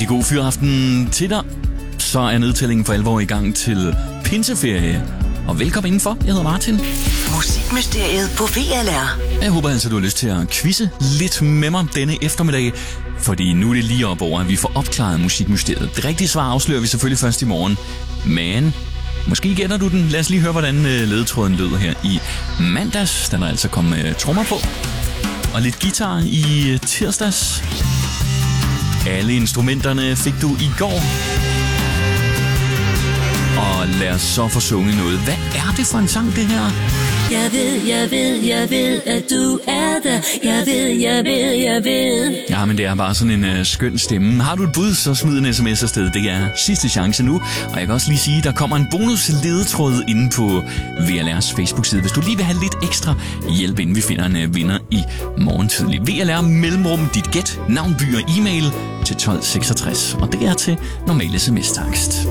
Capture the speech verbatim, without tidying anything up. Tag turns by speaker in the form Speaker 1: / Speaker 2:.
Speaker 1: Rigtig god fyraften til dig. Så er nedtællingen for alvor i gang til pinseferie. Og velkommen indenfor. Jeg hedder Martin.
Speaker 2: Musikmysteriet på V L R.
Speaker 1: Jeg håber altså, du har lyst til at quizze lidt med mig denne eftermiddag. Fordi nu er det lige op over, at vi får opklaret musikmysteriet. Det rigtige svar afslører vi selvfølgelig først i morgen. Men måske gætter du den. Lad os lige høre, hvordan ledetråden lød her i mandags. Den er altså kommet trommer på. Og lidt guitar i tirsdags. Alle instrumenterne fik du i går. Og lad os så få sunget noget. Hvad er det for en sang, det her?
Speaker 3: Jeg ved, jeg ved, jeg ved, at du er der. Jeg ved, jeg ved, jeg ved.
Speaker 1: Ja, men det er bare sådan en uh, skøn stemme. Har du et bud, så smid en sms afsted. Det er sidste chance nu. Og jeg kan også lige sige, at der kommer en bonus ledetråd inde på V L R's Facebook-side. Hvis du lige vil have lidt ekstra hjælp, inden vi finder en uh, vinder i morgen tidlig. V L R mellemrum dit gæt, navn, by og e-mail til tolv seksogtres. Og det er til normal sms-takst.